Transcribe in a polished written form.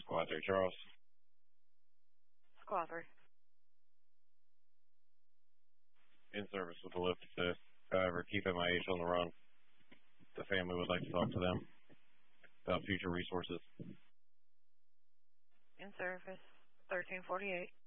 Squad 3 Charles. Squad 3. In service with the lift assist. However, keep MIH on the run. The family would like to talk to them about future resources. In service. 1348.